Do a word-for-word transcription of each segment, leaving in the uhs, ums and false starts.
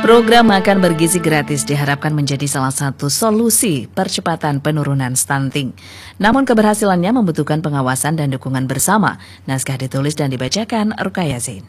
Program makan bergizi gratis diharapkan menjadi salah satu solusi percepatan penurunan stunting. Namun keberhasilannya membutuhkan pengawasan dan dukungan bersama. Naskah ditulis dan dibacakan Rukaya Zain.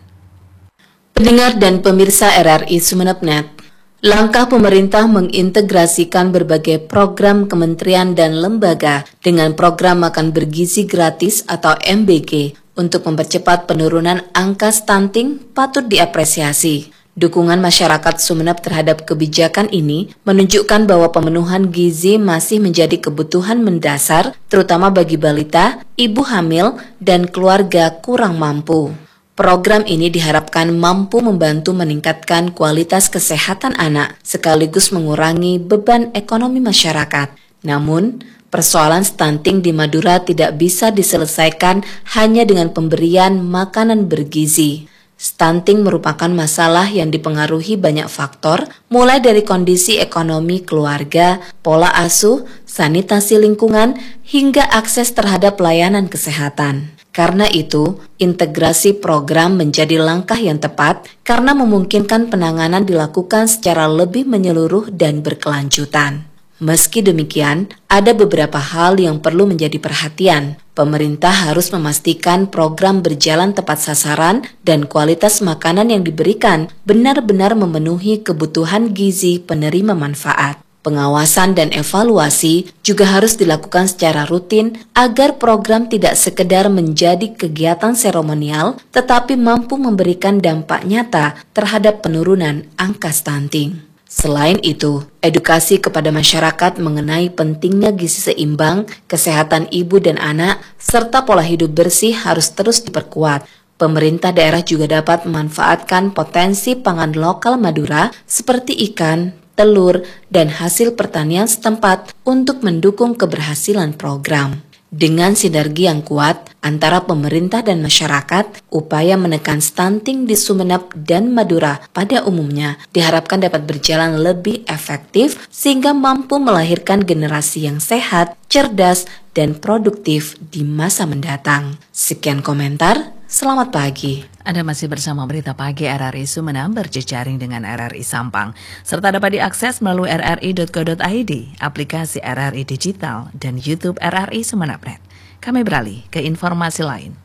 Pendengar dan pemirsa R R I Sumeneb titik net, langkah pemerintah mengintegrasikan berbagai program kementerian dan lembaga dengan program makan bergizi gratis atau M B G untuk mempercepat penurunan angka stunting patut diapresiasi. Dukungan masyarakat Sumeneb terhadap kebijakan ini menunjukkan bahwa pemenuhan gizi masih menjadi kebutuhan mendasar, terutama bagi balita, ibu hamil, dan keluarga kurang mampu. Program ini diharapkan mampu membantu meningkatkan kualitas kesehatan anak, sekaligus mengurangi beban ekonomi masyarakat. Namun, persoalan stunting di Madura tidak bisa diselesaikan hanya dengan pemberian makanan bergizi. Stunting merupakan masalah yang dipengaruhi banyak faktor, mulai dari kondisi ekonomi keluarga, pola asuh, sanitasi lingkungan, hingga akses terhadap layanan kesehatan. Karena itu, integrasi program menjadi langkah yang tepat karena memungkinkan penanganan dilakukan secara lebih menyeluruh dan berkelanjutan. Meski demikian, ada beberapa hal yang perlu menjadi perhatian. Pemerintah harus memastikan program berjalan tepat sasaran dan kualitas makanan yang diberikan benar-benar memenuhi kebutuhan gizi penerima manfaat. Pengawasan dan evaluasi juga harus dilakukan secara rutin agar program tidak sekedar menjadi kegiatan seremonial, tetapi mampu memberikan dampak nyata terhadap penurunan angka stunting. Selain itu, edukasi kepada masyarakat mengenai pentingnya gizi seimbang, kesehatan ibu dan anak, serta pola hidup bersih harus terus diperkuat. Pemerintah daerah juga dapat memanfaatkan potensi pangan lokal Madura seperti ikan, telur, dan hasil pertanian setempat untuk mendukung keberhasilan program. Dengan sinergi yang kuat antara pemerintah dan masyarakat, upaya menekan stunting di Sumeneb dan Madura pada umumnya diharapkan dapat berjalan lebih efektif sehingga mampu melahirkan generasi yang sehat, cerdas, dan produktif di masa mendatang. Sekian komentar, selamat pagi. Anda masih bersama Berita Pagi R R I Sumeneb berjejaring dengan R R I Sampang, serta dapat diakses melalui r r i dot co dot i d, aplikasi R R I Digital, dan YouTube R R I Sumeneb titik net. Kami beralih ke informasi lain.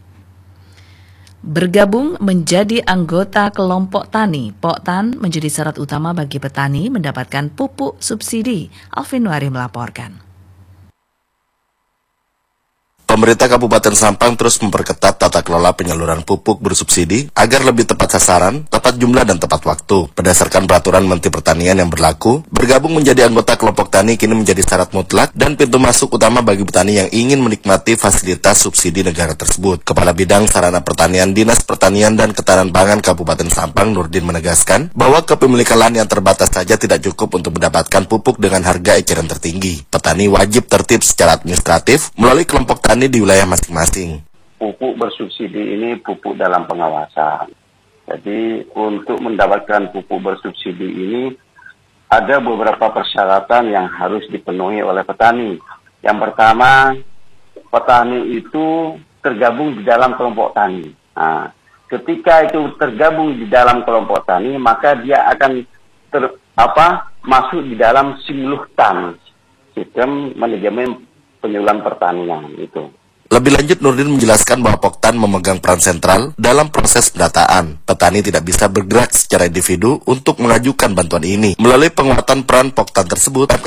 Bergabung menjadi anggota kelompok tani, Poktan menjadi syarat utama bagi petani mendapatkan pupuk subsidi. Alvin Wari melaporkan. Pemerintah Kabupaten Sampang terus memperketat tata kelola penyaluran pupuk bersubsidi agar lebih tepat sasaran, tepat jumlah, dan tepat waktu. Berdasarkan peraturan Menteri Pertanian yang berlaku, bergabung menjadi anggota kelompok tani kini menjadi syarat mutlak dan pintu masuk utama bagi petani yang ingin menikmati fasilitas subsidi negara tersebut. Kepala Bidang Sarana Pertanian Dinas Pertanian dan Ketahanan Pangan Kabupaten Sampang, Nurdin, menegaskan bahwa kepemilikan lahan yang terbatas saja tidak cukup untuk mendapatkan pupuk dengan harga eceran tertinggi. Petani wajib tertib secara administratif melalui kelompok tani di wilayah masing-masing. Pupuk bersubsidi ini pupuk dalam pengawasan. Jadi untuk mendapatkan pupuk bersubsidi ini ada beberapa persyaratan yang harus dipenuhi oleh petani. Yang pertama, petani itu tergabung di dalam kelompok tani. Nah, ketika itu tergabung di dalam kelompok tani, maka dia akan ter, apa, masuk di dalam simultan, sistem manajemen penyuluhan pertanian itu. Lebih lanjut, Nurdin menjelaskan bahwa Poktan memegang peran sentral dalam proses pendataan. Petani tidak bisa bergerak secara individu untuk mengajukan bantuan ini. Melalui penguatan peran Poktan tersebut,